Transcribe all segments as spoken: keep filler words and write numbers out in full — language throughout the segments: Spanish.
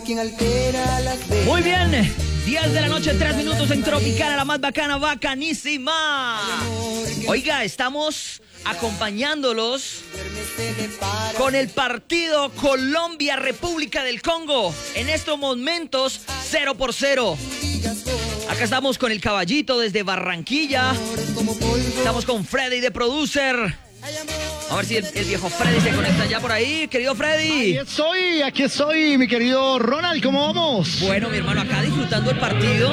quien altera las venas. Muy bien, diez de la noche, tres minutos en Tropicana, la más bacana, bacanísima. Oiga, estamos acompañándolos con el partido Colombia-República del Congo. En estos momentos, cero por cero. Acá estamos con el Caballito desde Barranquilla. Estamos con Freddy de Producer. A ver si el, el viejo Freddy se conecta ya por ahí. Querido Freddy. Aquí estoy, aquí estoy, mi querido Ronald. ¿Cómo vamos? Bueno, mi hermano, acá disfrutando el partido.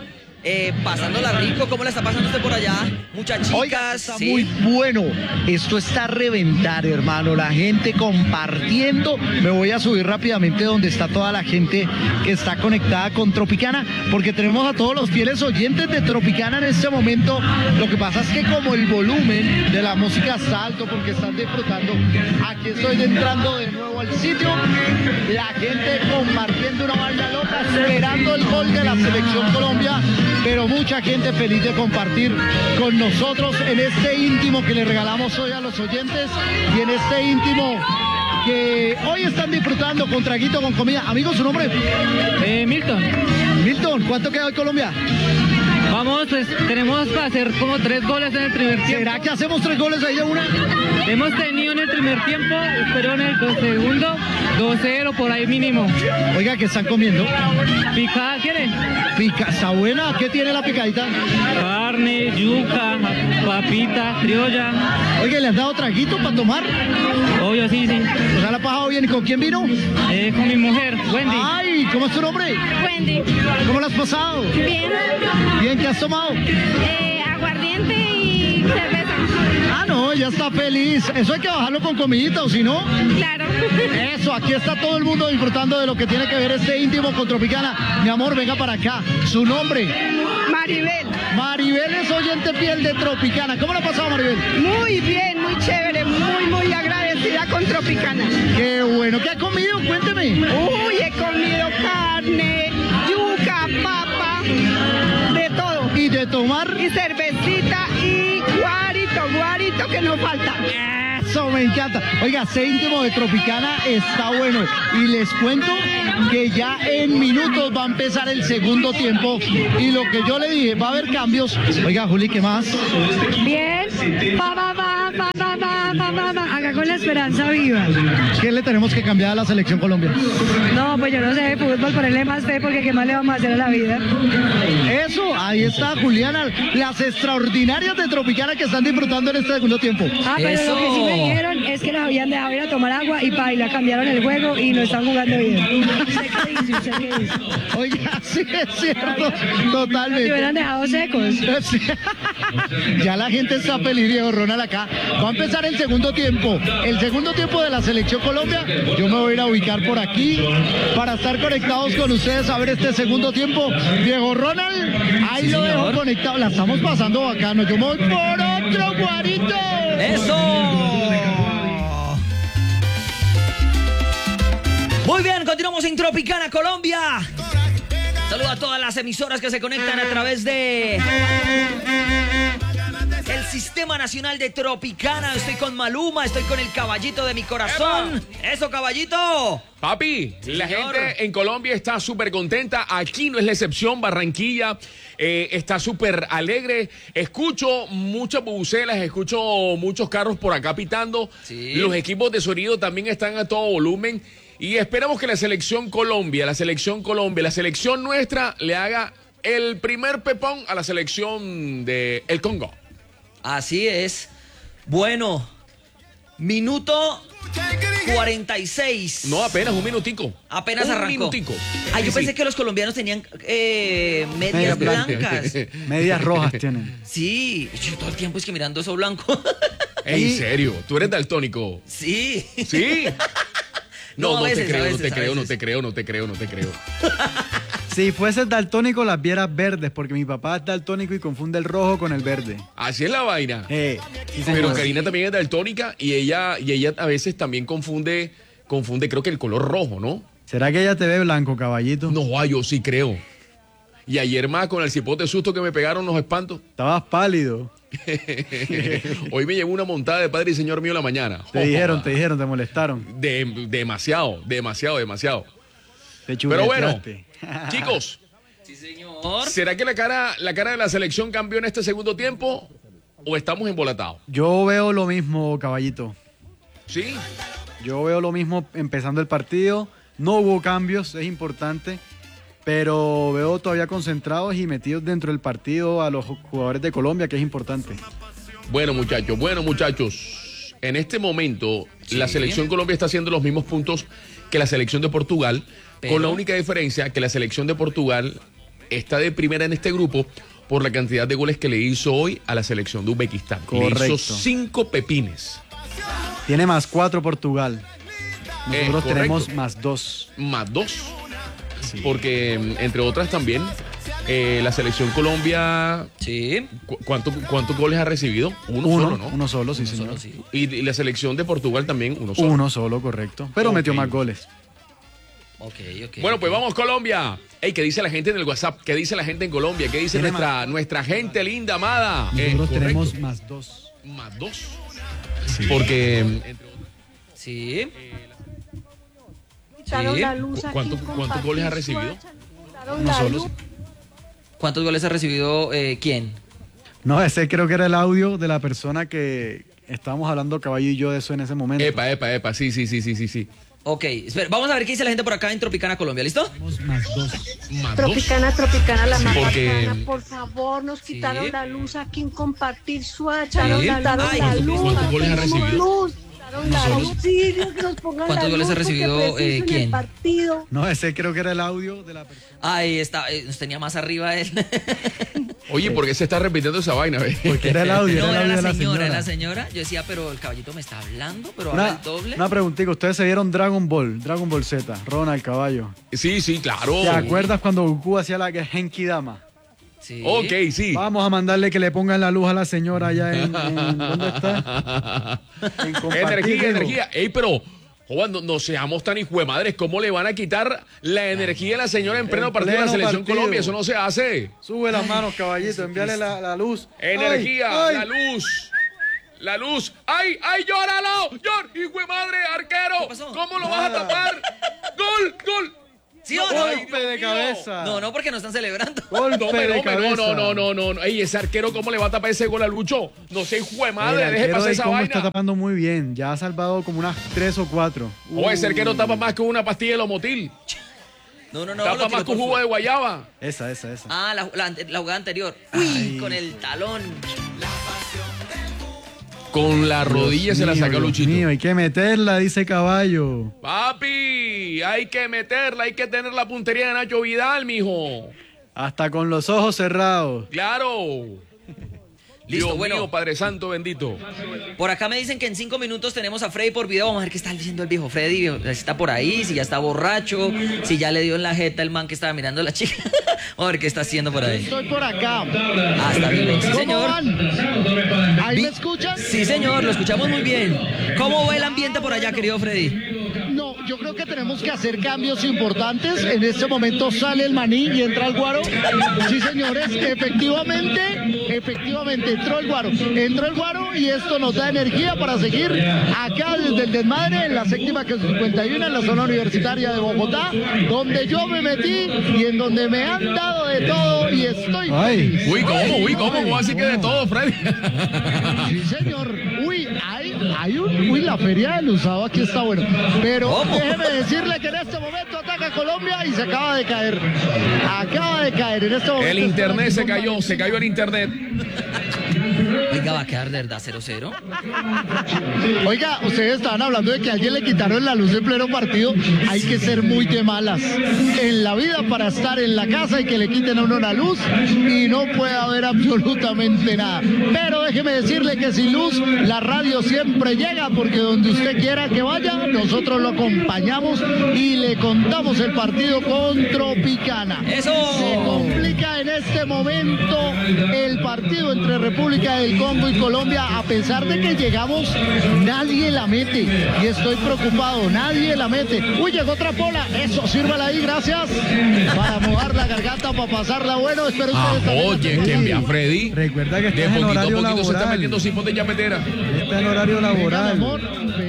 Eh, pasándola rico. ¿Cómo la está pasando usted por allá? Muchas chicas. Oiga, está ¿sí? muy bueno. Esto está a reventar, hermano. La gente compartiendo. Me voy a subir rápidamente donde está toda la gente que está conectada con Tropicana, porque tenemos a todos los fieles oyentes de Tropicana en este momento. Lo que pasa es que como el volumen de la música está alto porque están disfrutando, aquí estoy entrando de nuevo al sitio. La gente compartiendo una vaina loca, esperando el gol de la Selección Colombia. Pero mucha gente feliz de compartir con nosotros en este íntimo que le regalamos hoy a los oyentes y en este íntimo que hoy están disfrutando con traguito, con comida. Amigos, ¿su nombre? Eh, Milton. Milton, ¿cuánto queda hoy Colombia? Vamos, pues tenemos para hacer como tres goles en el primer tiempo. ¿Será que hacemos tres goles ahí de una? Hemos tenido en el primer tiempo, pero en el segundo, dos cero por ahí mínimo. Oiga, ¿qué están comiendo? ¿Picada quiere? Pica, ¿está buena? ¿Qué tiene la picadita? Carne, yuca, papita, criolla. Oiga, ¿le has dado traguito para tomar? Obvio, sí, sí. ¿O sea, la ha pasado bien? ¿Y con quién vino? Eh, con mi mujer, Wendy. Ay, ¿cómo es tu nombre? Wendy. ¿Cómo la has pasado? Bien. Bien, ¿qué has tomado? Eh, aguardiente y cerveza. Ah, no, ya está feliz. Eso hay que bajarlo con comidita, o si no. Claro. Eso, aquí está todo el mundo disfrutando de lo que tiene que ver este íntimo con Tropicana. Mi amor, venga para acá. Su nombre. Maribel. Maribel es oyente fiel de Tropicana. ¿Cómo la ha pasado, Maribel? Muy bien, muy chévere, muy, muy agradecida con Tropicana. Qué bueno. ¿Qué ha comido? Cuénteme. Uy, he comido carne, yuca, papa, de todo. ¿Y de tomar? Y cervecita y guarito, guarito que no falta. Eso me encanta. Oiga, ese íntimo de Tropicana está bueno. Y les cuento que ya en minutos va a empezar el segundo tiempo. Y lo que yo le dije, va a haber cambios. Oiga, Juli, ¿qué más? Bien. Pa, pa, pa, pa, pa, pa, pa, pa, pa. Acá con la esperanza viva. ¿Qué le tenemos que cambiar a la selección Colombia? No, pues yo no sé de fútbol, ponerle más fe, porque ¿qué más le vamos a hacer a la vida? Eso, ahí está Juliana, las extraordinarias de Tropicana que están disfrutando en este segundo tiempo. Ah, pero Eso. lo que sí me dijeron es que los habían dejado ir a tomar agua y paila, cambiaron el juego y no están jugando bien. ¿Usted qué dice? ¿Usted qué dice? Oiga, sí es cierto, Si totalmente. hubieran dejado secos. Sí. Ya la gente está feliz, Diego Ronald, acá. Va a empezar el segundo tiempo. El segundo tiempo de la selección Colombia. Yo me voy a ir a ubicar por aquí para estar conectados con ustedes a ver este segundo tiempo. Diego Ronald, ahí Sí, lo señor. dejo conectado. La estamos pasando bacano. Yo me voy por otro guarito. ¡Eso! Muy bien, continuamos en Tropicana, Colombia. Saludo a todas las emisoras que se conectan a través de el Sistema Nacional de Tropicana. Estoy con Maluma, estoy con el caballito de mi corazón. ¡Eso, caballito! Papi, la Señor. gente en Colombia está súper contenta. Aquí no es la excepción. Barranquilla eh, está súper alegre. Escucho muchas bubucelas, escucho muchos carros por acá pitando. Sí. Los equipos de sonido también están a todo volumen. Y esperamos que la selección Colombia, la selección Colombia, la selección nuestra le haga el primer pepón a la selección de el Congo. Así es. Bueno, minuto cuarenta y seis. No, apenas un minutico. Apenas un arrancó. minutico. Ah, yo Sí. pensé que los colombianos tenían eh, medias Media blancas. Medias rojas tienen. Sí, yo todo el tiempo es que mirando eso blanco. En serio, tú eres daltónico. Sí. Sí. No, No, a no veces, te creo, a no veces, te a creo, no veces. te creo, no te creo, no te creo. Si fueses daltónico, las vieras verdes, porque mi papá es daltónico y confunde el rojo con el verde. Así es la vaina. Eh, sí, Pero señor. Karina también es daltónica y ella, y ella a veces también confunde, confunde creo que el color rojo, ¿no? ¿Será que ella te ve blanco, caballito? No, ay, yo sí creo. Y ayer más con el cipote susto que me pegaron los espantos. Estabas pálido. Hoy me llevó una montada de Padre y Señor mío en la mañana. Te dijeron, te dijeron, te molestaron. De, demasiado, demasiado, demasiado. Te Pero bueno, chuleteaste. chicos, Sí, señor. ¿será que la cara, la cara de la selección cambió en este segundo tiempo o estamos embolatados? Yo veo lo mismo, caballito. ¿Sí? Yo veo lo mismo empezando el partido. No hubo cambios, es importante. Pero veo todavía concentrados y metidos dentro del partido a los jugadores de Colombia, que es importante. Bueno, muchachos, bueno, muchachos. En este momento, Sí. la selección Colombia está haciendo los mismos puntos que la selección de Portugal, Pero- con la única diferencia que la selección de Portugal está de primera en este grupo por la cantidad de goles que le hizo hoy a la selección de Uzbekistán. Le Correcto. hizo cinco pepines, Tiene más cuatro Portugal. Eh, Nosotros correcto. tenemos más dos. más dos. Porque, mm, entre otras también, eh, la selección Colombia, Sí. ¿cu- ¿cuánto- ¿cuántos goles ha recibido? Uno, Uno, solo, ¿no? uno solo, sí, Uno señor. solo, sí. Y, y la selección de Portugal también, uno solo. Uno solo, correcto. Pero Ok. metió más goles. Ok, ok. Bueno, pues vamos Colombia. Ey, ¿qué dice la gente en el WhatsApp? ¿Qué dice la gente en Colombia? ¿Qué dice Tiene nuestra, nuestra gente linda, amada? Eh, Nosotros correcto. tenemos más dos. Más dos. Porque, entre otras, Sí. Quitaron Sí. la luz aquí ¿Cuánto- con cuántos goles ha Patricio recibido? Hacha, quitaron Uno la solo. luz. ¿Cuántos goles ha recibido eh, quién? No, ese creo que era el audio de la persona que estábamos hablando, Caballo y yo, de eso en ese momento. epa, epa, epa. Sí, sí, sí, sí, sí, sí. Ok, espera, vamos a ver qué dice la gente por acá en Tropicana, Colombia, ¿listo? Tenemos más dos. Más dos. Tropicana, Tropicana, la más porque- bacana, por favor, nos Sí. quitaron la luz aquí en Compartir Suárez, quitaron Sí. la, quitaron Ay, la ¿cuántos- luz, cuántos goles ha tenemos recibido? luz, quitaron la luz, sí, que nos pongan ¿Cuántos la goles ha luz, porque recibido, preciso eh, en quién? el partido. No, ese creo que era el audio de la persona. Ahí está, eh, nos tenía más arriba él. Oye, ¿por qué se está repitiendo esa vaina? ve? Porque era el audio, No, era el era audio la de la señora, señora. era la señora. Yo decía, pero el caballito me está hablando, pero habla Una, el doble. una preguntita, ¿ustedes se vieron Dragon Ball? Dragon Ball Z, Ronald, caballo. Sí, sí, claro. ¿Te acuerdas cuando Goku hacía la Genki Dama? Sí. Ok, sí. Vamos a mandarle que le pongan la luz a la señora allá en... en- ¿dónde está? En Compartir, Energía, digo. energía. Ey, pero, joven, no, no seamos tan hijuemadres. ¿Cómo le van a quitar la energía a la señora en pleno En partido de la pleno selección partido. Colombia? Eso no se hace. Sube las manos, caballito, envíale la, la luz. Energía, Ay, ay. la luz. La luz. ¡Ay, ay, llóralo! ¡Llor! ¡Hijo de madre, arquero! ¿Qué pasó? ¿Cómo lo vas a tapar? ¡Gol, gol! ¿Sí o no? Golpe de cabeza. No, no, porque no están celebrando. Golpe No, hombre, de no, hombre, cabeza. no, no, no, no, no. Ey, ese arquero, ¿cómo le va a tapar ese gol a Lucho? No sé, hijo de El madre, deje arquero pasar de esa Congo vaina. está tapando muy bien. Ya ha salvado como unas tres o cuatro. O ese arquero Uy. tapa más que una pastilla de lomotil. No, no, no. Tapa lo más tiró que un por jugo de fuera. guayaba. Esa, esa, esa. Ah, la, la, ante- la jugada anterior. Uy, con el talón. Con la rodilla se la Mío, saca Dios Luchito. mío, hay que meterla, dice Caballo. Papi, hay que meterla, hay que tener la puntería de Nacho Vidal, mijo. Hasta con los ojos cerrados. Claro. Listo, Dios bueno. mío, Padre Santo bendito. Por acá me dicen que en cinco minutos tenemos a Freddy por video. Vamos a ver qué está diciendo el viejo Freddy. Si está por ahí, si ya está borracho, si ya le dio en la jeta el man que estaba mirando a la chica. Vamos a ver qué está haciendo por ahí. Estoy por acá. Ah, está bien. Sí, ¿Cómo señor. van? ¿Ahí Vi- me escuchan? Sí, señor, lo escuchamos muy bien. ¿Cómo va el ambiente por allá, querido Freddy? No, yo creo que tenemos que hacer cambios importantes. En este momento sale el maní y entra el guaro. Sí, señores, efectivamente, efectivamente, entró el guaro. Entró el guaro y esto nos da energía para seguir acá desde el desmadre en la séptima que es cincuenta y uno en la zona universitaria de Bogotá, donde yo me metí y en donde me han dado de todo y estoy Ay. feliz. Uy, ¿cómo? Uy, ¿cómo? ¿Cómo así que de todo, Freddy? Sí, señor. Uy, hay, hay un. Uy, la feria del usado aquí está bueno. Pero ¿Cómo? déjeme decirle que en este momento ataca Colombia y se acaba de caer. Acaba de caer. En este momento. El internet se cayó, se cayó el internet. Oiga, va a quedar de verdad cero cero. Oiga, ustedes estaban hablando de que a alguien le quitaron la luz en pleno partido. Hay que ser muy de malas en la vida para estar en la casa y que le quiten a uno la luz y no puede haber absolutamente nada. Pero déjeme decirle que sin luz la radio siempre llega, porque donde usted quiera que vaya, nosotros lo acompañamos y le contamos el partido con Tropicana. ¡Eso! Se complica en este momento el partido entre República del Congo y Colombia, a pesar de que llegamos, nadie la mete y estoy preocupado, nadie la mete. Uy, llegó otra pola, eso, sírvala ahí, gracias, para mojar la garganta, para pasarla bueno, espero Ah, ustedes también. oye, que envía a Freddy. Recuerda que De estás en poquito a horario poquito se está laboral. metiendo cipos de chametera. Está en horario Venga, mi laboral. amor, ve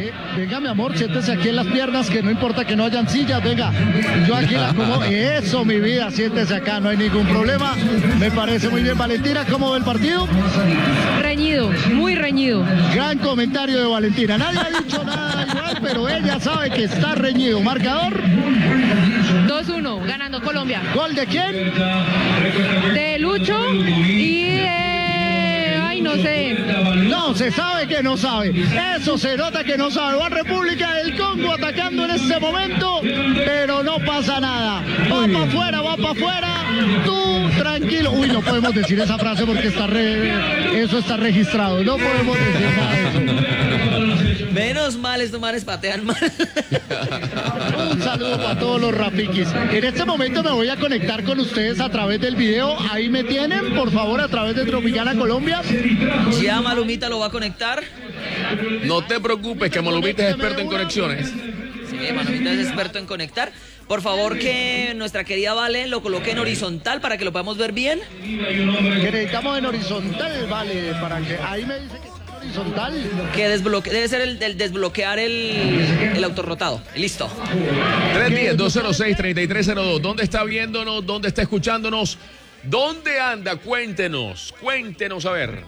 Eh, venga, mi amor, siéntese aquí en las piernas, que no importa que no hayan sillas, venga. Yo aquí la como. Eso, mi vida, siéntese acá, no hay ningún problema. Me parece muy bien. Valentina, ¿cómo ve el partido? Reñido, muy reñido. Gran comentario de Valentina. Nadie ha dicho nada igual, pero ella sabe que está reñido. Marcador. dos uno, ganando Colombia. ¿Gol de quién? De Lucho y de... Ay, no sé. No, se sabe que no sabe. Eso se nota que no sabe. Va República del Congo atacando en este momento, pero no pasa nada. Va para afuera, va para afuera. Tú, tranquilo. Uy, no podemos decir esa frase porque está re... eso está registrado. No podemos decir nada de eso. Menos mal, estos manes patean mal. Un saludo para todos los rapiquis. En este momento me voy a conectar con ustedes a través del video. Ahí me tienen, por favor, a través de Tropicana Colombia. Ya Malumita lo va a conectar. No te preocupes, que Malumita es experto en conexiones. Sí, Malumita es experto en conectar. Por favor, que nuestra querida Vale lo coloque en horizontal para que lo podamos ver bien. Que necesitamos en horizontal, vale, para que ahí me dice que está en horizontal. Que desbloque, debe ser el, el desbloquear el, el autorrotado. Listo. tres uno cero, dos cero seis, tres tres cero dos. ¿Dónde está viéndonos? ¿Dónde está escuchándonos? ¿Dónde anda? Cuéntenos. Cuéntenos, a ver.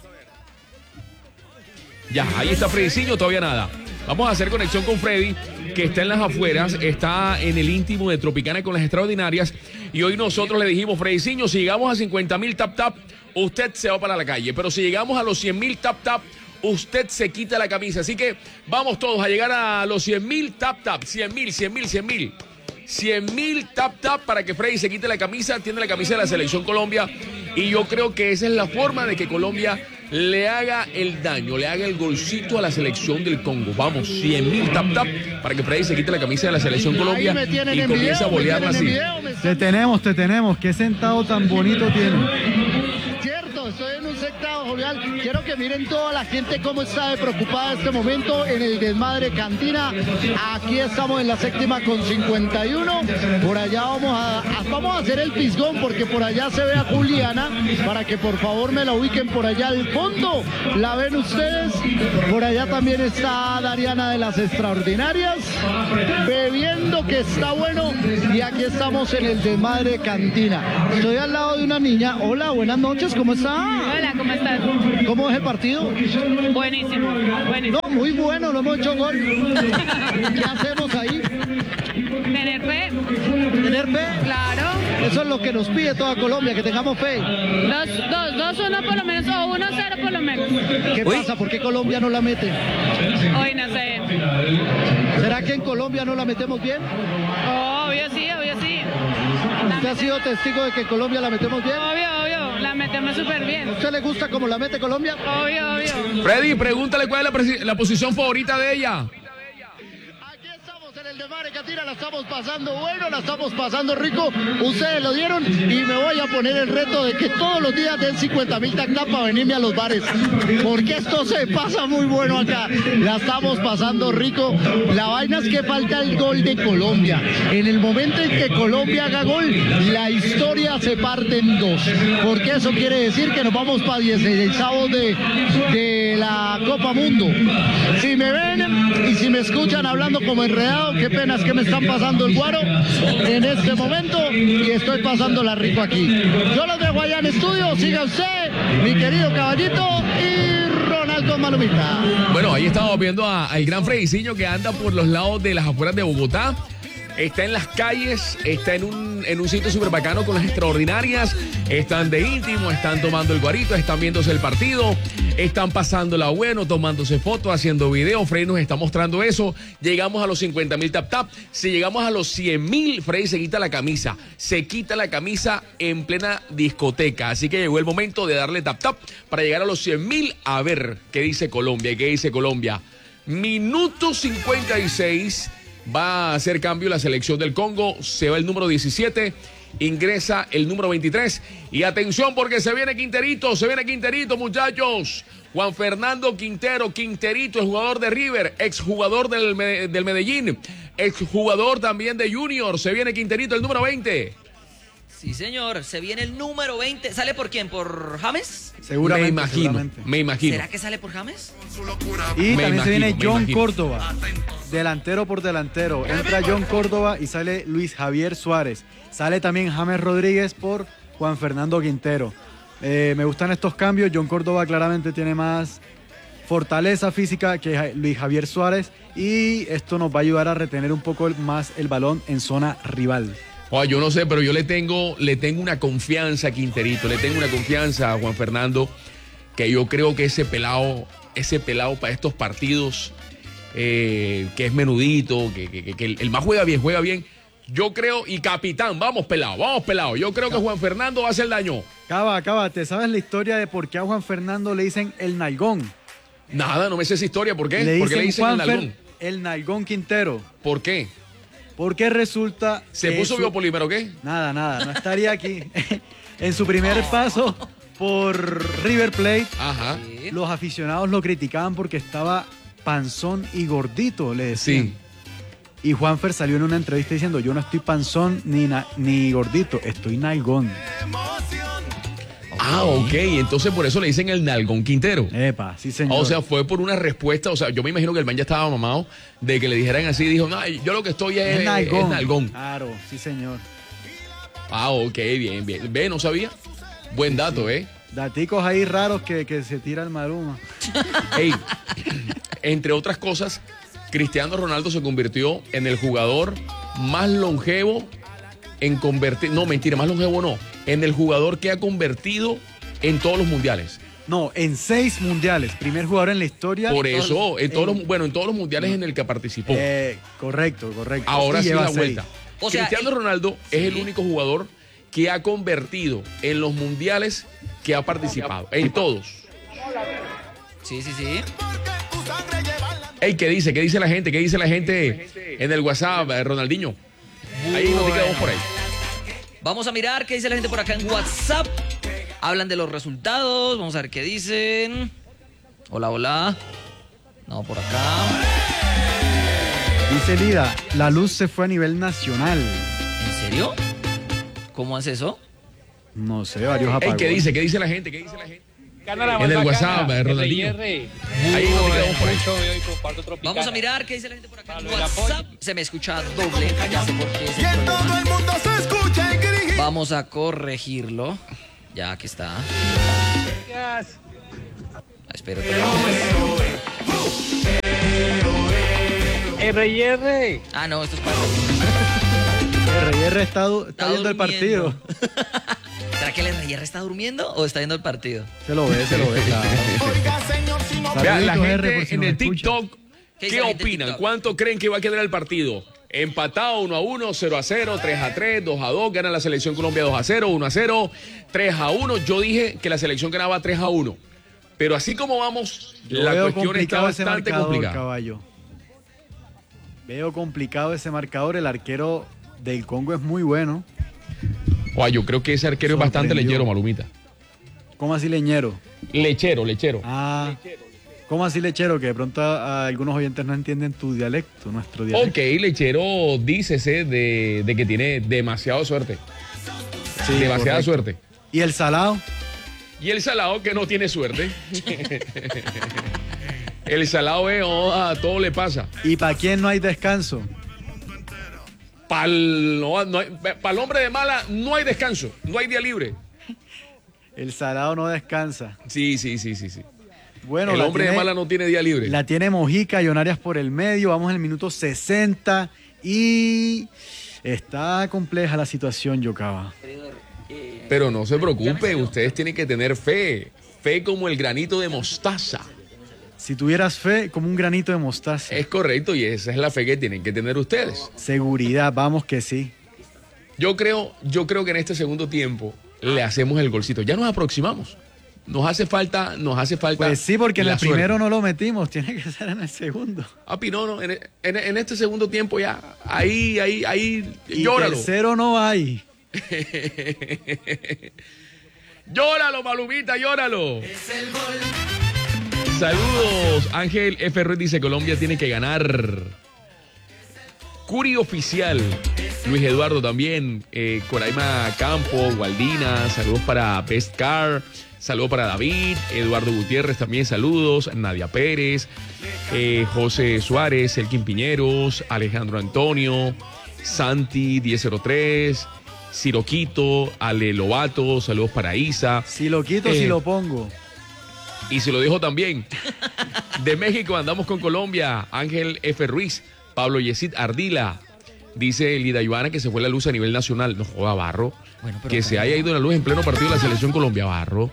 Ya, ahí está Frediciño, todavía nada. Vamos a hacer conexión con Freddy, que está en las afueras, está en el íntimo de Tropicana con las extraordinarias. Y hoy nosotros le dijimos, Frediciño, si llegamos a cincuenta mil tap tap, usted se va para la calle. Pero si llegamos a los cien mil tap tap, usted se quita la camisa. Así que vamos todos a llegar a los cien mil tap tap. cien mil, cien mil, cien mil. cien mil tap tap para que Freddy se quite la camisa. Tiene la camisa de la Selección Colombia. Y yo creo que esa es la forma de que Colombia le haga el daño, le haga el golcito a la Selección del Congo. Vamos, cien mil tap tap para que Freddy se quite la camisa de la Selección Colombia y comience a bolearla así. Te tenemos, te tenemos. Qué sentado tan bonito tiene. Estoy en un sectado jovial. Quiero que miren toda la gente cómo está de preocupada en este momento en el desmadre cantina. Aquí estamos en la séptima con cincuenta y uno. Por allá vamos a, a vamos a hacer el pisgón porque por allá se ve a Juliana para que por favor me la ubiquen por allá al fondo. La ven ustedes. Por allá también está Dariana de las Extraordinarias bebiendo, que está bueno. Y aquí estamos en el desmadre cantina. Estoy al lado de una niña. Hola, buenas noches, ¿cómo está? Hola, ¿cómo estás? ¿Cómo es el partido? Buenísimo, buenísimo. No, muy bueno, no hemos hecho gol. ¿Qué hacemos ahí? Tener fe. ¿Tener fe? Claro. Eso es lo que nos pide toda Colombia, que tengamos fe. Dos, dos, dos, uno por lo menos, o uno, cero por lo menos. ¿Qué Uy. pasa? ¿Por qué Colombia no la mete? Hoy no sé. ¿Será que en Colombia no la metemos bien? Obvio sí, obvio sí. ¿Usted ha sido testigo de que en Colombia la metemos bien? Obvio, obvio. La metemos súper bien. ¿A usted le gusta cómo la mete Colombia? Obvio, obvio. Freddy, pregúntale cuál es la, presi- la posición favorita de ella. Aquí estamos en el desmadre cantina, la estamos pasando bueno, la estamos pasando rico. Ustedes lo dieron y me voy a poner el reto de que todos los días den cincuenta mil tac tac para venirme a los bares. Porque esto se pasa muy bueno acá. La estamos pasando rico. La vaina es que falta el gol de Colombia. En el momento en que Colombia haga gol, la historia se parte en dos. Porque eso quiere decir que nos vamos para dieciséisavos de, de la Copa Mundo. Si me ven y si me escuchan hablando como enredado, qué pena es que me están pasando el guaro en este momento y estoy pasándola rico aquí. Yo los dejo allá en estudio, siga usted, mi querido caballito, y Ronaldo Malumita. Bueno, ahí estamos viendo a- al gran Frediciño que anda por los lados de las afueras de Bogotá. Está en las calles, está en un, en un sitio súper bacano con las extraordinarias. Están de íntimo, están tomando el guarito, están viéndose el partido, están pasándola bueno, tomándose fotos, haciendo videos. Freddy nos está mostrando eso. Llegamos a los cincuenta mil tap tap. Si llegamos a los cien mil, Freddy se quita la camisa. Se quita la camisa en plena discoteca. Así que llegó el momento de darle tap tap para llegar a los cien mil. A ver qué dice Colombia y qué dice Colombia. Minuto cincuenta y seis. Va a hacer cambio la selección del Congo. Se va el número diecisiete. Ingresa el número veintitrés. Y atención porque se viene Quinterito. Se viene Quinterito, muchachos. Juan Fernando Quintero. Quinterito, el jugador de River. Exjugador del, del Medellín. Exjugador también de Junior. Se viene Quinterito, el número veinte. Sí, señor. Se viene el número veinte. ¿Sale por quién? ¿Por James? Seguramente. Me imagino, seguramente. me imagino. ¿Será que sale por James? Y Me también imagino, se viene me John imagino. Córdoba, delantero por delantero. Entra John Córdoba y sale Luis Javier Suárez. Sale también James Rodríguez por Juan Fernando Quintero. Eh, me gustan estos cambios. John Córdoba claramente tiene más fortaleza física que Ja- Luis Javier Suárez y esto nos va a ayudar a retener un poco más el balón en zona rival. Oye, yo no sé, pero yo le tengo, le tengo una confianza a Quinterito, le tengo una confianza a Juan Fernando, que yo creo que ese pelado, ese pelado para estos partidos, eh, que es menudito, que, que, que el, el más juega bien, juega bien. Yo creo, y capitán, vamos pelado, vamos pelado. Yo creo que Juan Fernando va a hacer daño. Cava, Cava, ¿te sabes la historia de por qué a Juan Fernando le dicen el nalgón? Nada, no me sé esa historia, ¿por qué? Le ¿Por qué le dicen el Juanfer nalgón? el nalgón Quintero. ¿Por qué? Porque resulta ¿Se que puso su- biopolímero o qué? Nada, nada, no estaría aquí. En su primer paso por River Plate, Ajá. Sí. los aficionados lo criticaban porque estaba panzón y gordito, le decían. Sí. Y Juanfer salió en una entrevista diciendo, yo no estoy panzón ni, na- ni gordito, estoy nalgón. Ah, ok, entonces por eso le dicen el nalgón Quintero. Epa, sí señor. O sea, fue por una respuesta, o sea, yo me imagino que el man ya estaba mamado de que le dijeran así, dijo, no, yo lo que estoy es, es nalgón. es nalgón. Claro, sí señor. Ah, ok, bien, bien. Ve, no sabía. Buen dato, ¿eh? Daticos ahí raros que, que se tira el Maluma. Ey, entre otras cosas, Cristiano Ronaldo se convirtió en el jugador más longevo en convertir, no, mentira, más longevo no, en el jugador que ha convertido en todos los mundiales. No, en seis mundiales. Primer jugador en la historia. Por eso, en todos en- los, bueno, en todos los mundiales en el que participó. Eh, correcto, correcto. Ahora Y sí lleva la seis. vuelta. O sea, Cristiano el- Ronaldo es el Sí. único jugador que ha convertido en los mundiales que ha participado. En todos. Sí, sí, sí. Ey, ¿qué dice? ¿Qué dice la gente? ¿Qué dice la gente en el WhatsApp, eh, Ronaldinho? Ahí nos quedamos por ahí. Vamos a mirar qué dice la gente por acá en WhatsApp. Hablan de los resultados. Vamos a ver qué dicen. Hola, hola. No, por acá. Dice Lida, la luz se fue a nivel nacional. ¿En serio? ¿Cómo es eso? No sé, varios Ey, apagones. ¿qué dice? ¿Qué dice la gente? ¿Qué dice la gente? Gana la En el más WhatsApp, bacana, eh, Ronaldinho. R y R. Ahí nos quedamos por ahí. Mucho veo y comparto Tropicana. Vamos a mirar qué dice la gente por acá en Para lo del WhatsApp. apoyo. Se me escucha doble. Ya sé por qué es el problema. Vamos a corregirlo. Ya, aquí está. Ah, espérate. R y R. Ah, no, esto es para... R y R está, du- está Está viendo el durmiendo. partido. ¿Será que el R y R está durmiendo o está viendo el partido? Se lo ve, se lo ve, claro. Vea, la Saluditos, gente R, por si en nos el escucha. TikTok, ¿Qué ¿qué, dice la gente en opinan? TikTok? ¿Cuánto creen que va a quedar el partido? Empatado uno a uno, cero a cero, tres a tres, dos a dos, gana la selección Colombia dos a cero, uno a cero, tres a uno. Yo dije que la selección ganaba tres a uno. Pero así como vamos, Yo la veo cuestión está complicado ese bastante marcador, complicada. caballo. Veo complicado ese marcador. El arquero del Congo es muy bueno. Oye, yo creo que ese arquero es bastante Sorprendió. lechero, Malumita. ¿Cómo así leñero? Lechero, lechero. Ah, ¿cómo así lechero? Que de pronto a, a algunos oyentes no entienden tu dialecto, nuestro dialecto. Ok, lechero, dícese de, de que tiene demasiada suerte. Sí, demasiada correcto. suerte. ¿Y el salado? Y el salado que no tiene suerte. El salado es, oh, a todo le pasa. ¿Y para quién no hay descanso? Para el, no, no hay- pa' el hombre de mala no hay descanso, no hay día libre. El salado no descansa. Sí, sí, sí, sí, sí. Bueno, El la hombre tiene- de mala no tiene día libre. La tiene Mojica y Onarias por el medio. Vamos en el minuto sesenta y está compleja la situación, Yocaba. Pero no se preocupe, ustedes tienen que tener fe. Fe como el granito de mostaza. Si tuvieras fe, como un granito de mostaza. Es correcto y esa es la fe que tienen que tener ustedes. Seguridad, vamos que sí. Yo creo, yo creo que en este segundo tiempo le hacemos el golcito. Ya nos aproximamos. Nos hace falta, nos hace falta. Pues sí, porque en la el suerte. primero no lo metimos, tiene que ser en el segundo. Papi, no, no, en, en- en este segundo tiempo ya, ahí, ahí, ahí, Y llóralo. tercero no hay. Llóralo, Malumita, llóralo. Saludos, Ángel F. Ruiz dice Colombia tiene que ganar. Curi oficial. Luis Eduardo también, eh, Coraima Campo, Gualdina, saludos para Best Car, saludos para David, Eduardo Gutiérrez también, saludos, Nadia Pérez, eh, José Suárez, Elkin Piñeros, Alejandro Antonio, Santi diez cero tres, Ciroquito, Ale Lobato, saludos para Isa. Si lo quito, Eh, si lo pongo. Y se lo dijo también. De México andamos con Colombia, Ángel F. Ruiz, Pablo Yesid Ardila. Dice Lida Ivana que se fue la luz a nivel nacional. No joda, Barro. Bueno, pero que ¿cómo? se haya ido la luz en pleno partido de la selección Colombia, Barro.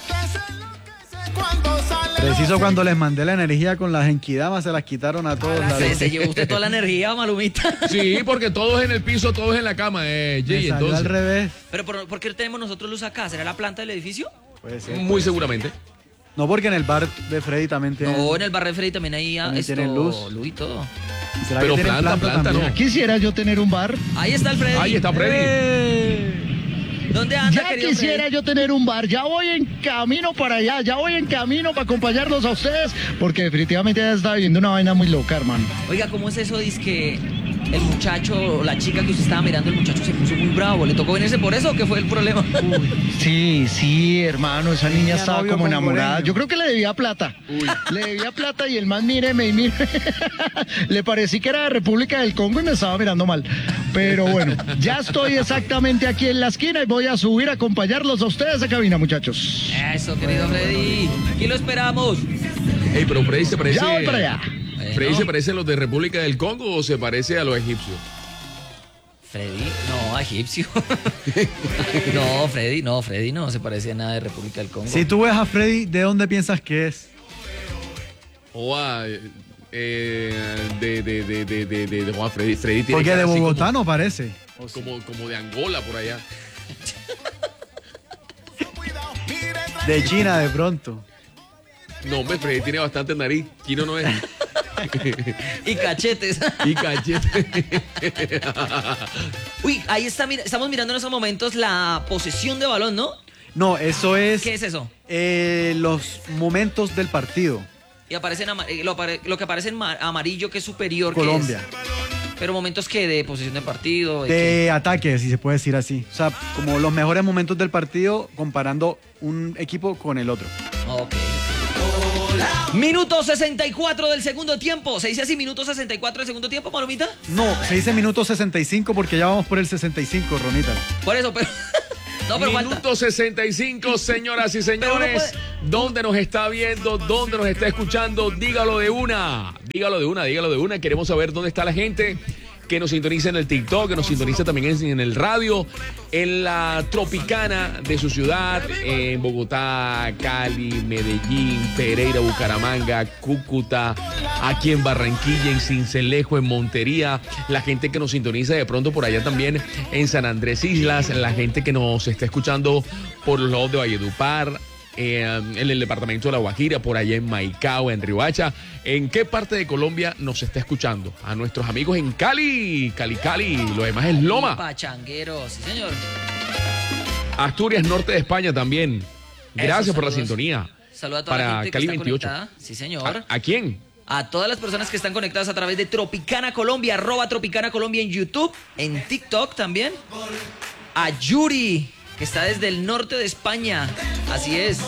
Preciso cuando les mandé la energía con las enquidamas, se las quitaron a todos. la Se, luz. se llevó usted toda la energía, Malumita. Sí, porque todos en el piso, todos en la cama, eh, Me Jay, salió entonces. al revés. Pero ¿por, ¿por qué tenemos nosotros luz acá? ¿Será la planta del edificio? Puede ser. Muy seguramente. No, porque en el bar de Freddy también tienen. No, en el barrio de Freddy también hay ah, También esto, tienen luz. luz y todo. ¿Será pero que tienen planta, planta, también? no. Quisiera yo tener un bar. Ahí está el Freddy. Ahí está Freddy. ¡Eh! ¿Dónde anda, Ya querido quisiera Freddy? yo tener un bar, ya voy en camino para allá, ya voy en camino para acompañarlos a ustedes, porque definitivamente ya está viviendo una vaina muy loca, hermano. Oiga, ¿cómo es eso? Dice que el muchacho, o la chica que usted estaba mirando, el muchacho se puso muy bravo. ¿Le tocó venirse por eso o qué fue el problema? Sí, sí, hermano, esa niña Tenía estaba novio como enamorada. congoleño. Yo creo que le debía plata. Le debía plata y el man, míreme y mire. Le parecí que era de República del Congo y me estaba mirando mal. Pero bueno, ya estoy exactamente aquí en la esquina y voy a subir a acompañarlos a ustedes a cabina, muchachos. Eso, querido Freddy. Aquí lo esperamos. Ey, pero Freddy se parece. Ya voy para allá. Bueno, ¿Freddy se parece a los de República del Congo o se parece a los egipcios? Freddy, no, egipcio. No, Freddy, no, Freddy no se parece a nada de República del Congo. Si tú ves a Freddy, ¿de dónde piensas que es? O a. Eh, de, de, de, de, de, de, de Juan Freddy. Freddy tiene Porque cara de así Bogotá no parece. Como, como, como de Angola por allá. De China de pronto. No, hombre, Freddy tiene bastante nariz. Chino no es. Y cachetes. Y cachete. Uy, ahí está, mira, estamos mirando en estos momentos la posesión de balón, ¿no? No, eso es ¿Qué es eso? eh, los momentos del partido. Y aparece en ama- eh, lo, apare- lo que aparece en ma- amarillo, que es superior. ¿qué Colombia. es? Pero momentos que de posesión de partido. ¿de De ataque, si se puede decir así. O sea, como los mejores momentos del partido comparando un equipo con el otro. qué? Ok. Minuto sesenta y cuatro del segundo tiempo. ¿Se dice así, minuto sesenta y cuatro del segundo tiempo, Palomita? No, se dice minuto sesenta y cinco porque ya vamos por el sesenta y cinco, Ronita. Por eso, pero... No, pero falta. Minuto sesenta y cinco, señoras y señores. ¿Dónde nos está viendo? ¿Dónde nos está escuchando? Dígalo de una. Dígalo de una, dígalo de una. Queremos saber dónde está la gente que nos sintoniza en el TikTok, que nos sintoniza también en, en el radio, en la Tropicana de su ciudad, en Bogotá, Cali, Medellín, Pereira, Bucaramanga, Cúcuta, aquí en Barranquilla, en Sincelejo, en Montería, la gente que nos sintoniza de pronto por allá también en San Andrés Islas, la gente que nos está escuchando por los lados de Valledupar, eh, en el departamento de La Guajira, por allá en Maicao, en Riohacha. ¿En qué parte de Colombia nos está escuchando? A nuestros amigos en Cali, Cali, Cali, lo demás es Loma. Pachangueros, sí, señor. Asturias, norte de España también. Gracias Eso, por la saludos. sintonía. Saludos a toda la Para gente que Cali está veintiocho. conectada. Sí, señor. ¿A, a quién? A todas las personas que están conectadas a través de Tropicana Colombia, arroba Tropicana Colombia en YouTube, en TikTok también. A Yuri, que está desde el norte de España. Así es.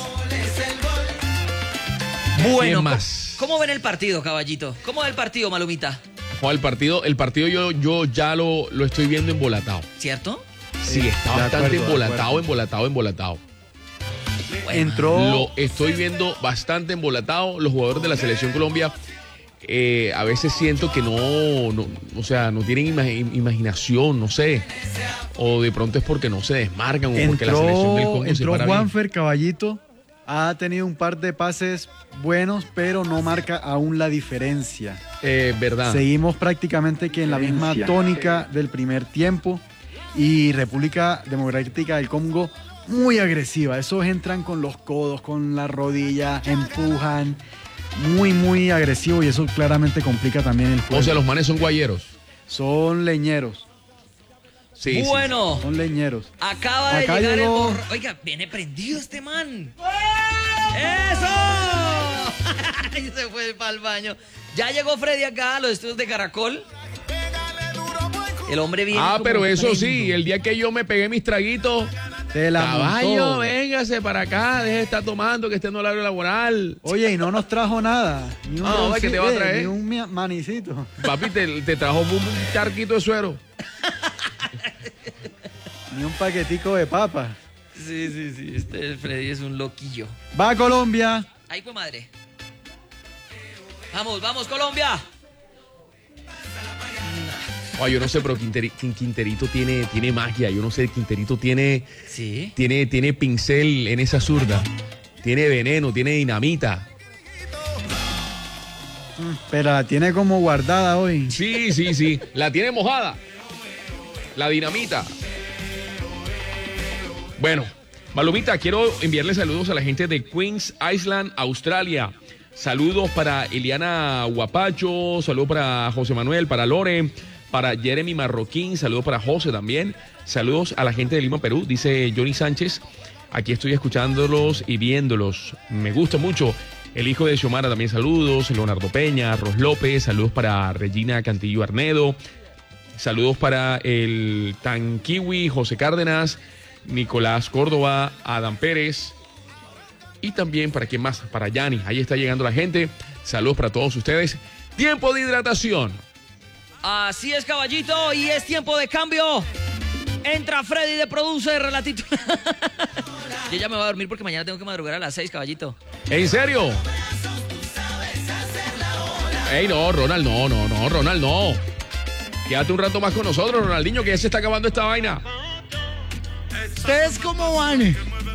Bueno, ¿Quién más? ¿cómo cómo ven el partido, caballito? ¿Cómo va el partido, Malumita? Juan, el partido, el partido yo, yo ya lo, lo estoy viendo embolatado. ¿Cierto? Sí, Sí, está de bastante acuerdo, de embolatado, acuerdo. embolatado, embolatado. Bueno, Entró. Lo estoy viendo bastante embolatado. Los jugadores de la Selección Colombia eh, a veces siento que no, no, o sea, no tienen ima- imaginación, no sé. O de pronto es porque no se desmarcan o porque la Selección del Entró, Congo se entró para bien. Juanfer Caballito. Ha tenido un par de pases buenos, pero no marca aún la diferencia. Eh, verdad. Seguimos prácticamente que en la misma tónica del primer tiempo. Y República Democrática del Congo muy agresiva. Esos entran con los codos, con la rodilla, empujan. Muy, muy agresivo y eso claramente complica también el juego. O sea, los manes son guayeros. Son leñeros. Sí, sí. bueno, Son leñeros. acaba de Acá llegar llegó- el borro. Oiga, viene prendido este man. ¡Eso! Y se fue para el baño. Ya llegó Freddy acá a los estudios de Caracol. El hombre viene Ah, como pero eso sí, prendo. el día que yo me pegué mis traguitos, Te la caballo, montó. véngase para acá, deje de estar tomando, que esté en horario laboral. Oye, y no nos trajo nada. Ni un Ah, broncito, ¿qué te va a eh, traer? Ni un mia- manicito. Papi, te, te trajo un, un charquito de suero. Ni un paquetico de papas. Sí, sí, sí. Este Freddy es un loquillo. Va a Colombia. Ay, pues madre. Vamos, vamos, Colombia. Ay, yo no sé, pero Quinteri- Quin- Quinterito tiene, tiene magia. Yo no sé, Quinterito tiene, Sí. tiene, tiene pincel en esa zurda. Tiene veneno, tiene dinamita. Pero la tiene como guardada hoy. Sí, sí, sí. La tiene mojada. La dinamita. Bueno, Malumita, quiero enviarle saludos a la gente de Queens Island, Australia. Saludos para Eliana Guapacho, saludos para José Manuel, para Lore, para Jeremy Marroquín, saludos para José también. Saludos a la gente de Lima, Perú, dice Johnny Sánchez. Aquí estoy escuchándolos y viéndolos. Me gusta mucho. El hijo de Xiomara también saludos. Leonardo Peña, Ros López, saludos para Regina Cantillo Arnedo. Saludos para el Tanquiwi, José Cárdenas, Nicolás Córdoba, Adam Pérez. Y también para quién más, para Yanni. Ahí está llegando la gente. Saludos para todos ustedes. Tiempo de hidratación. Así es, caballito, y es tiempo de cambio. Entra Freddy de Producer, relatito. Yo ya me voy a dormir porque mañana tengo que madrugar a las seis, caballito. ¿En serio? Ey, no, Ronald, no, no, no, Ronald, no. Quédate un rato más con nosotros, Ronaldinho, que ya se está acabando esta vaina. ¿Ustedes cómo van?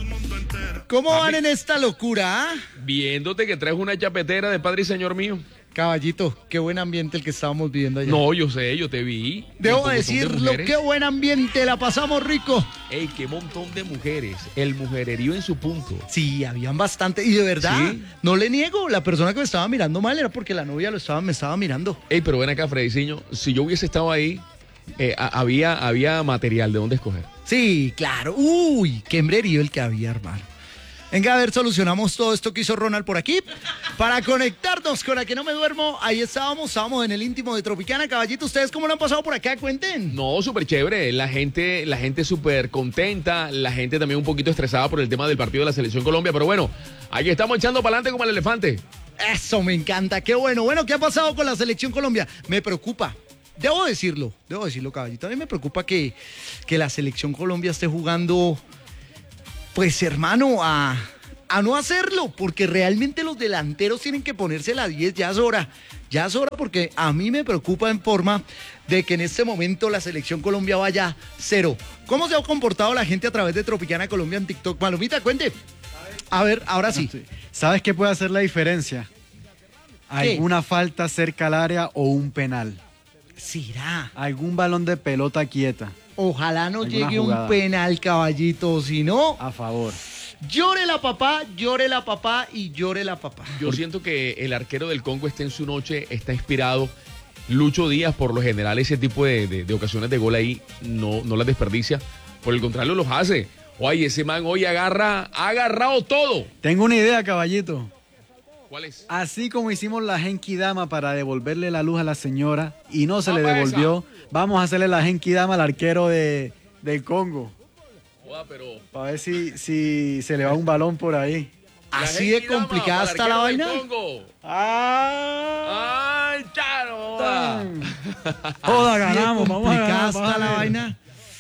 ¿Cómo Papi. van en esta locura? ah? Viéndote que traes una chapetera de padre y señor mío. Caballito, qué buen ambiente el que estábamos viviendo allá. No, yo sé, yo te vi. Debo Un montón de decirlo, mujeres. qué buen ambiente, la pasamos rico. Ey, qué montón de mujeres. El mujererío en su punto. Sí, habían bastante. Y de verdad, ¿Sí? no le niego, la persona que me estaba mirando mal era porque la novia lo estaba, me estaba mirando. Ey, pero ven acá, Frediciño. Si yo hubiese estado ahí, eh, a- había, había material de dónde escoger. Sí, claro. Uy, qué hembrerío el que había, hermano. Venga, a ver, solucionamos todo esto que hizo Ronald por aquí. Para conectarnos con la que no me duermo, ahí estábamos, estábamos en el íntimo de Tropicana. Caballito, ¿ustedes cómo lo han pasado por acá? Cuenten. No, súper chévere. La gente, la gente súper contenta. La gente también un poquito estresada por el tema del partido de la Selección Colombia. Pero bueno, aquí estamos echando para adelante como el elefante. Eso me encanta, qué bueno. Bueno, ¿qué ha pasado con la Selección Colombia? Me preocupa. Debo decirlo, debo decirlo, caballito. A mí me preocupa que, que la Selección Colombia esté jugando, pues, hermano, a, a no hacerlo, porque realmente los delanteros tienen que ponerse la diez, ya es hora, ya es hora, porque a mí me preocupa en forma de que en este momento la Selección Colombia vaya cero. ¿Cómo se ha comportado la gente a través de Tropicana Colombia en TikTok? Malumita, cuente. A ver, ahora sí. ¿Sabes qué puede hacer la diferencia? Alguna falta cerca al área o un penal. ¿Será? Algún balón de pelota quieta. Ojalá no Alguna llegue jugada. un penal, caballito, si no, A favor. llore la papá, llore la papá y llore la papá. Yo siento que el arquero del Congo está en su noche, está inspirado. Lucho Díaz, por lo general, ese tipo de, de- de ocasiones de gol ahí no, no las desperdicia. Por el contrario, los hace. Oye, ese man hoy agarra, ha agarrado todo. Tengo una idea, caballito. ¿Cuál es? Así como hicimos la Genki Dama para devolverle la luz a la señora y no se le Vamos a devolvió, vamos a hacerle la Genki Dama al arquero de, del Congo. Joda, pero... Para ver si, si se le va un balón por ahí. Así de Genki Dama complicada para está la arquero del vaina. Congo. ¡Ah! ¡Ay, charo! joda! Joda, Así de ganamos, vamos a complicada ganar, está vamos a la ver. vaina.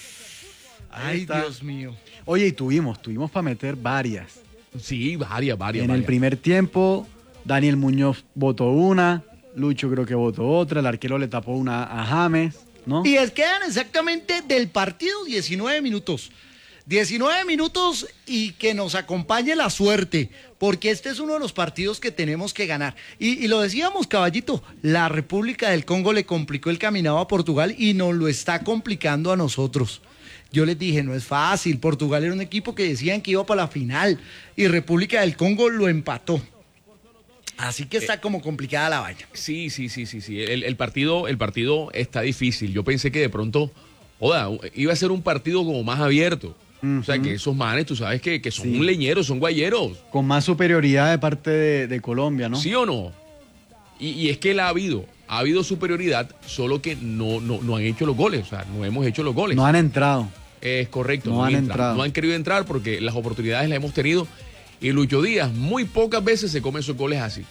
Ahí Ay, está. Dios mío. Oye, y tuvimos, tuvimos para meter varias. Sí, varias, varias. En el varias. primer tiempo, Daniel Muñoz votó una, Lucho creo que votó otra, el arquero le tapó una a James, ¿no? Y es quedan exactamente del partido diecinueve minutos. diecinueve minutos y que nos acompañe la suerte, porque este es uno de los partidos que tenemos que ganar. Y, y lo decíamos, caballito, la República del Congo le complicó el caminado a Portugal y nos lo está complicando a nosotros. Yo les dije, no es fácil, Portugal era un equipo que decían que iba para la final y República del Congo lo empató. Así que está como complicada la vaina. Sí, sí, sí, sí, sí. El, el partido, el partido está difícil. Yo pensé que de pronto, joda, iba a ser un partido como más abierto. O sea, que esos manes, tú sabes que, que son Sí. leñeros, son guayeros. Con más superioridad de parte de, de Colombia, ¿no? ¿Sí o no? Y, y es que la ha habido. ha habido superioridad, solo que no, no, no han hecho los goles, o sea, no hemos hecho los goles. No han entrado. Es correcto, no, no han han entrado. No han querido entrar porque las oportunidades las hemos tenido y Lucho Díaz muy pocas veces se come esos goles así.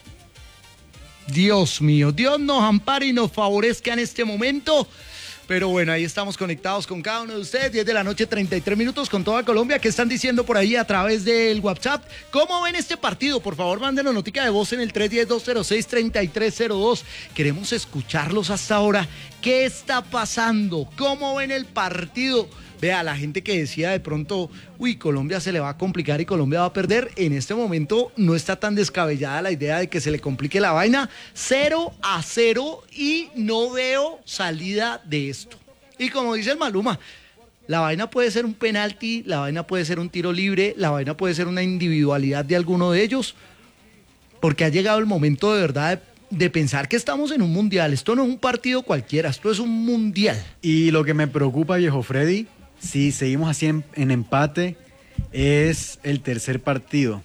Dios mío, Dios nos ampare y nos favorezca en este momento. Pero bueno, ahí estamos conectados con cada uno de ustedes. diez de la noche, treinta y tres minutos con toda Colombia. ¿Qué están diciendo por ahí a través del WhatsApp? ¿Cómo ven este partido? Por favor, mándenos notica de voz en el tres uno cero, dos cero seis, tres tres cero dos. Queremos escucharlos hasta ahora. ¿Qué está pasando? ¿Cómo ven el partido? Vea, la gente que decía de pronto, uy, Colombia se le va a complicar y Colombia va a perder, en este momento no está tan descabellada la idea de que se le complique la vaina. cero a cero y no veo salida de esto. Y como dice el Maluma, la vaina puede ser un penalti, la vaina puede ser un tiro libre, la vaina puede ser una individualidad de alguno de ellos, porque ha llegado el momento de verdad de, de pensar que estamos en un mundial. Esto no es un partido cualquiera, esto es un mundial. Y lo que me preocupa, viejo Freddy, si seguimos así en, en empate, es el tercer partido.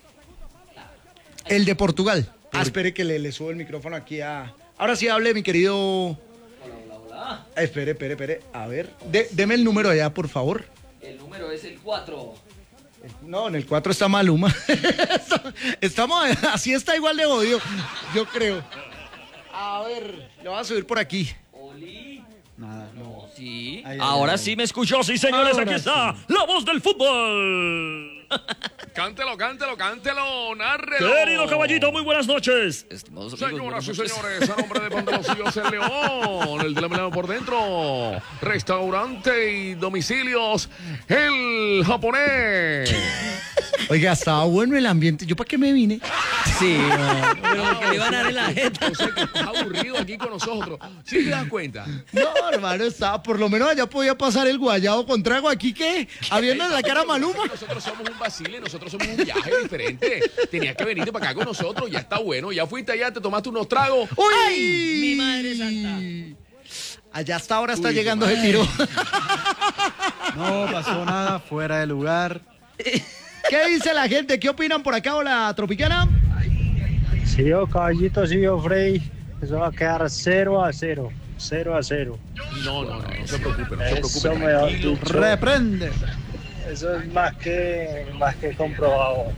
El de Portugal. Ah, espere que le, le subo el micrófono aquí a... Ahora sí hable, mi querido... Hola, hola, hola. Espere, espere, espere. A ver, de, deme el número allá, por favor. El número es el cuatro. No, en el cuatro está Maluma. Estamos... Así está igual de jodido, yo creo. A ver, lo voy a subir por aquí. Oli. Nada, no. Sí. Ay, ay, Ahora ay. sí me escuchó, sí, señores. Ahora Aquí está sí. la voz del fútbol. Cántelo, cántelo, cántelo, nárrelo. Querido caballito, muy buenas noches. Estimados amigos, Señoras y buenas noches. señores, a nombre de Pandelocillos el León, el de la Milano por dentro, restaurante y domicilios, el japonés. Oiga, estaba bueno el ambiente. ¿Yo para qué me vine? Sí, no, pero porque le iban a dar en la jeta. O sea que estás aburrido aquí con nosotros. ¿Sí te das cuenta? No, hermano, estaba... Por lo menos allá podía pasar el guayabo con trago. ¿Aquí qué? Habiendo la cara a Maluma. Nosotros somos un vacile, nosotros somos un viaje diferente. Tenías que venirte para acá con nosotros, ya está bueno. Ya fuiste allá, te tomaste unos tragos. ¡Uy! ¡Ay, mi madre santa! Allá hasta ahora está Uy, llegando su ese tiro. No pasó nada, fuera de lugar. ¿Qué dice la gente? ¿Qué opinan por acá, hola Tropicana? Sí, yo, caballito, sí, yo, Frey. Eso va a quedar cero a cero. cero a cero. No, no, no, no se preocupe, no se Eso preocupe. me da tranquilo. dicho. Reprende. Eso es más que, más que comprobado.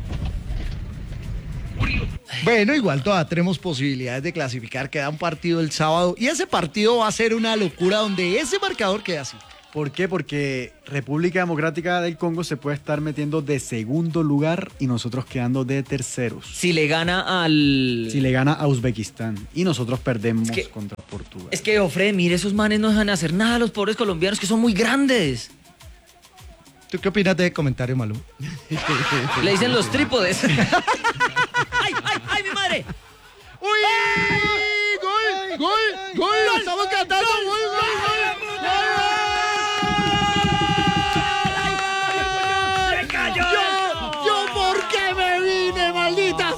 Bueno, igual todavía tenemos posibilidades de clasificar. Queda un partido el sábado y ese partido va a ser una locura donde ese marcador queda así. ¿Por qué? Porque República Democrática del Congo se puede estar metiendo de segundo lugar y nosotros quedando de terceros. Si le gana al... Si le gana a Uzbekistán y nosotros perdemos Es que- contra Portugal. Es que, Ofre, mire, esos manes no dejan hacer nada a los pobres colombianos que son muy grandes. ¿Tú qué opinas de ese comentario, Malú? Le dicen los trípodes. ¡Ay, ay, ay, mi madre! ¡Uy! ¡Gol! ¡Gol! ¡Gol! ¡Estamos cantando! ¡Gol, gol, gol! ¡Se cayó! ¡Yo! ¡Yo por qué me vine, maldita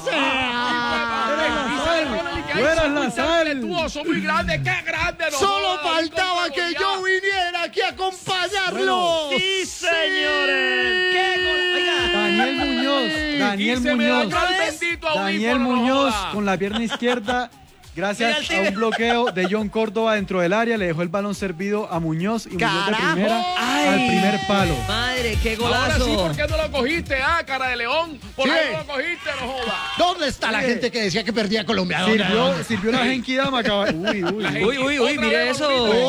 sea! ¡Fuera la sal! Son muy grandes, qué grande. no Solo jodas, faltaba ¿cómo que ya? yo viniera aquí a acompañarlo. ¡Sí, señores! ¡Qué gol! Oiga, Daniel Muñoz, Y Daniel se me Muñoz, dañó el bendito Daniel audífono, no Muñoz joda. con la pierna izquierda, Mira gracias el a tigre. un bloqueo de John Córdoba dentro del área, le dejó el balón servido a Muñoz y Muñoz de ¡Carajo! primera ¡Ay! al primer palo. madre, qué Ahora sí, golazo. ¿por qué no lo cogiste? Ah, cara de león. ¿Por Sí. qué no lo cogiste? No joda. ¿Dónde está la Oye. gente que decía que perdía Colombia? Sirvió, sirvió la Genki Dama, acaba- Uy, uy, uy. Uy, uy, uy, Otra mire vez eso. lo grité.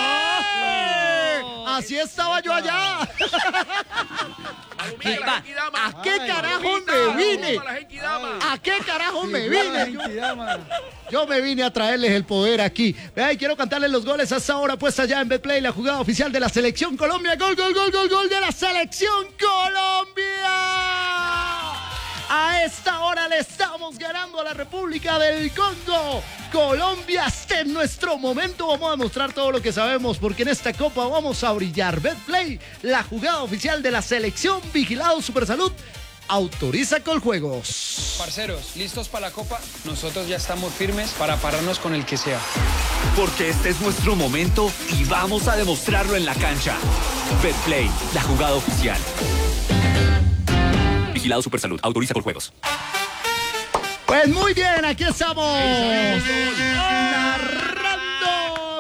¡Oh! Así estaba yo allá. Palomita, la Genki Dama. ¿A qué Ay, carajo Palomita, me vine? la Genki Dama. ¿A qué carajo me Sirvió la vine? Genki Dama. Yo me vine a traerles el poder aquí. Vea, y quiero cantarles los goles hasta ahora puesta ya en Betplay, la jugada oficial de la Selección Colombia. Gol, gol, gol, gol, gol de la Selección Colombia. A esta hora le estamos ganando a la República del Congo. Colombia, este es nuestro momento. Vamos a demostrar todo lo que sabemos porque en esta copa vamos a brillar. Betplay, la jugada oficial de la Selección, vigilado Supersalud. Autoriza Coljuegos. Parceros, ¿listos para la Copa? Nosotros ya estamos firmes para pararnos con el que sea. Porque este es nuestro momento y vamos a demostrarlo en la cancha. Betplay, la jugada oficial. Vigilado Supersalud, autoriza con juegos. Pues muy bien, aquí estamos narrando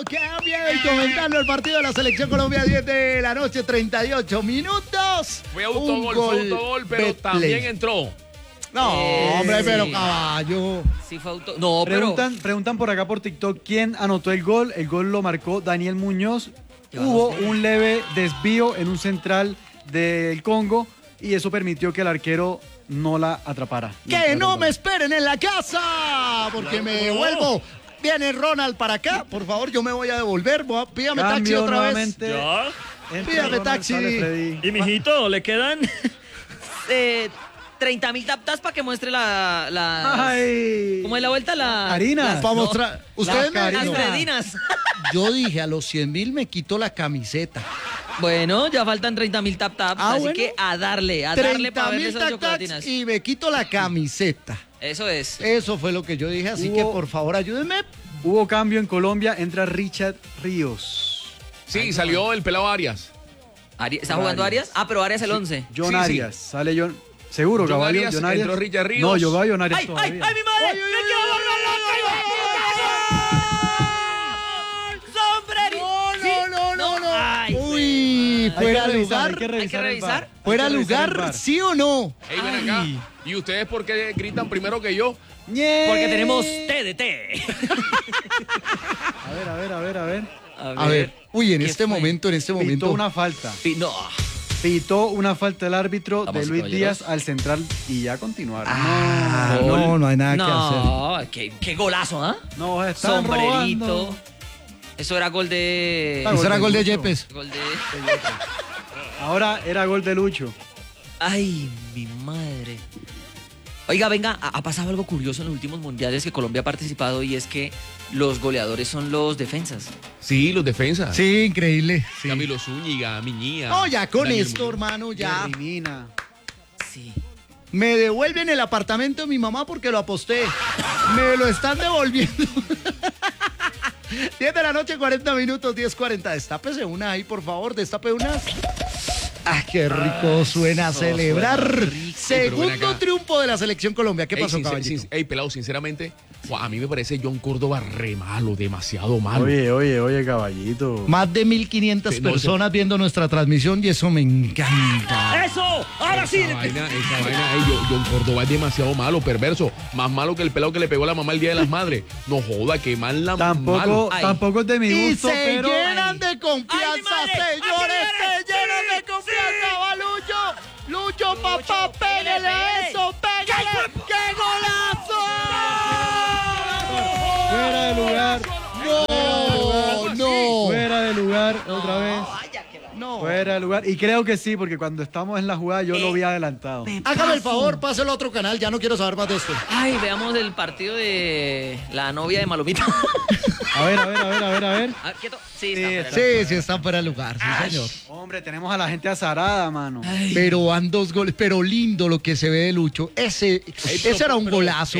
cambia y comentando el partido de la Selección Colombia, diez de la noche, treinta y ocho minutos. Fue autogol, fue autogol, pero Betplay. también entró. No, Eh, hombre, pero sí. caballo. Sí, fue auto... No, pero... Preguntan, preguntan por acá por TikTok quién anotó el gol. El gol lo marcó Daniel Muñoz. Ya, Hubo no sé. un leve desvío en un central del Congo y eso permitió que el arquero no la atrapara. Que no me esperen en la casa, porque me vuelvo. Viene Ronald para acá, por favor, yo me voy a devolver. Voy a- Pídame taxi Cambio otra vez. nuevamente. Ya. Entra Pídame Ronald, taxi. sale Freddy. Y mijito, le quedan eh, treinta mil taptas para que muestre la... la... Ay. ¿Cómo es la vuelta? La... Harina. las- Para no, mostrar. Ustedes me- Las no. fredinas. Yo dije a los cien mil me quito la camiseta. Bueno, ya faltan treinta mil tap taps, Ah, así bueno. que a darle, a darle para treinta ver mil esas tac chocolatinas. tacs y me quito la camiseta. Eso es. Eso fue lo que yo dije, así Hubo- que por favor ayúdenme. Hubo cambio en Colombia, entra Richard Ríos. Sí, salió el pelado Arias. Ari- ¿Está jugando Arias. Arias? Ah, pero Arias el once. John Sí, sí. Arias, sale John. ¿Seguro, John caballo? Arias, John Arias. entró Richard Ríos. No, yo veo a John Arias ¡Ay, ay, todavía. ay, mi madre! ¡Me quiero volver loca! ¡Sombrerito! No, no, no, no. Ay, Uy, Hay que fuera de revisar, lugar. hay que revisar. el revisar? VAR. Hay Fuera que de revisar el lugar, VAR. ¿sí o no? Ey, ven acá. ¿Y ustedes por qué gritan primero que yo? ¡Ñe! Porque tenemos T D T. A ver, a ver, a ver, a ver. A ver, uy, en ¿Qué este fue? momento, en este Pitó momento. una falta. Pi- No. Pitó una falta el árbitro Vamos, de Luis caballeros. Díaz al central y ya continuaron. Ah, Gol. no, no hay nada que hacer. No, qué, qué golazo, ¿ah? No, están Sombrerito. robando. Eso era gol de... Ah, Eso era gol de Lucho. Yepes. Gol de... Ahora era gol de Lucho. Ay, mi madre. Oiga, venga, ha, ha pasado algo curioso en los últimos mundiales que Colombia ha participado y es que los goleadores son los defensas. Sí, los defensas. Sí, increíble. sí. Camilo Zúñiga, Miñía. No, ya con Daniel esto, Muñoz. hermano, ya. Jerry Mina. Sí. Me devuelven el apartamento de mi mamá porque lo aposté. Me lo están devolviendo. diez de la noche, cuarenta minutos, diez cuarenta. Destápese una ahí, por favor, destape unas. Ah, qué rico suena a celebrar. Pero ven Segundo acá. triunfo de la Selección Colombia. ¿Qué Ey, pasó, sincer- caballito? sin- ey, pelado, sinceramente, guau, a mí me parece John Córdoba re malo, demasiado malo. Oye, oye, oye, caballito. Más de mil quinientas Sí, no, personas viendo nuestra transmisión y eso me encanta. ¡Eso! ¡Ahora sí! Esa vaina, esa vaina, ey, John, John Córdoba es demasiado malo, perverso. Más malo que el pelado que le pegó a la mamá el Día de las Madres. No joda, que mal la Tampoco, malo. Ay. tampoco es de mi Y gusto, se pero. llenan de confianza, Ay, mi madre, señores. ay, mi madre. Se llenan de confianza. Va Lucho. Lucho, papá, pégale a pégale. eso. Pégale. ¡Qué golazo! Fuera de lugar. No, no. Fuera de lugar, otra vez. No. Fuera de lugar. Y creo que sí, porque cuando estamos en la jugada yo lo Eh, vi adelantado. Hágame el favor, páselo a otro canal. Ya no quiero saber más de esto. Ay, veamos el partido de la novia de Malomita. A ver, a ver, a ver, a ver, a ver. Ah, quieto. Sí, Sí, está. Sí, sí, está fuera de lugar, sí, señor. Hombre, tenemos a la gente azarada, mano. Pero van dos goles, pero lindo lo que se ve de Lucho. Ese, ese era un golazo.